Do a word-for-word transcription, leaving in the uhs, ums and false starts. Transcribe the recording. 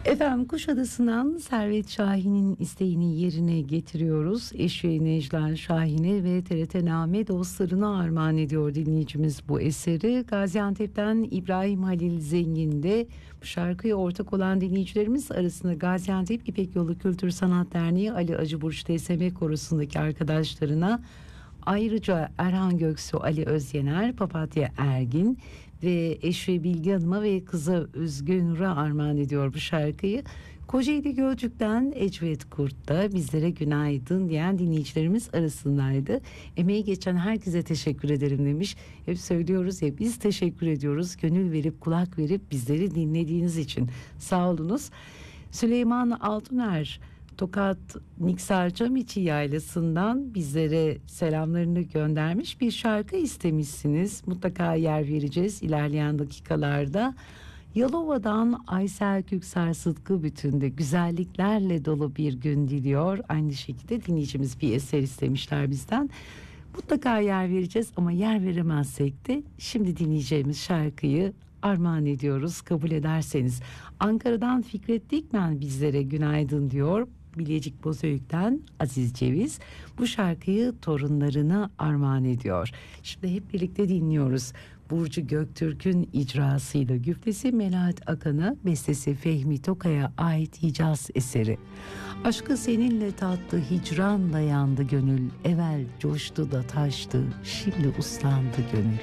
Efendim Kuşadası'ndan Servet Şahin'in isteğini yerine getiriyoruz. Eşi Necla Şahin'e ve T R T Name dostlarına armağan ediyor dinleyicimiz bu eseri. Gaziantep'ten İbrahim Halil Zengin de bu şarkıya ortak olan dinleyicilerimiz arasında Gaziantep İpek Yolu Kültür Sanat Derneği Ali Acıburç T S M Korosu'ndaki arkadaşlarına, ayrıca Erhan Göksu, Ali Özyener, Papatya Ergin ve eşi Bilge Hanım'a ve kızı Özgün Nur'a armağan ediyor bu şarkıyı. Kocaeli Gölcük'ten Ecvet Kurt da bizlere günaydın diyen dinleyicilerimiz arasındaydı. Emeği geçen herkese teşekkür ederim demiş. Hep söylüyoruz ya, biz teşekkür ediyoruz. Gönül verip kulak verip bizleri dinlediğiniz için sağ olunuz. Süleyman Altuner Tokat Niksar Camiçi Yaylası'ndan bizlere selamlarını göndermiş, bir şarkı istemişsiniz. Mutlaka yer vereceğiz ilerleyen dakikalarda. Yalova'dan Aysel Küksar Sıtkı Bütün'de güzelliklerle dolu bir gün diliyor. Aynı şekilde dinleyicimiz bir eser istemişler bizden. Mutlaka yer vereceğiz ama yer veremezsek de şimdi dinleyeceğimiz şarkıyı armağan ediyoruz kabul ederseniz. Ankara'dan Fikret Dikmen bizlere günaydın diyor. Bilecik Bozüyük'ten Aziz Ceviz bu şarkıyı torunlarına armağan ediyor. Şimdi hep birlikte dinliyoruz. Burcu Göktürk'ün icrasıyla güftesi Melahat Akan'a, bestesi Fehmi Tokay'a ait Hicaz eseri. Aşkı seninle tatlı hicran dayandı gönül, evvel coştu da taştı, şimdi uslandı gönül.